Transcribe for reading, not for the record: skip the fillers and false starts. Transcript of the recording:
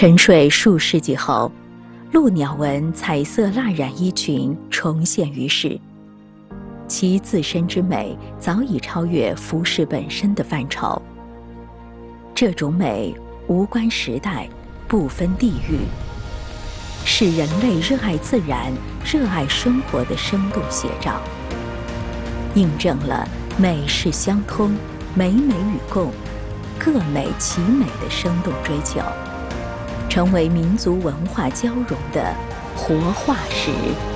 沉睡数世纪后，鹿鸟纹彩色蜡染衣裙重现于世，其自身之美早已超越服饰本身的范畴。这种美无关时代，不分地域，是人类热爱自然、热爱生活的生动写照，印证了美是相通、美美与共、各美其美的生动追求，成为民族文化交融的活化石。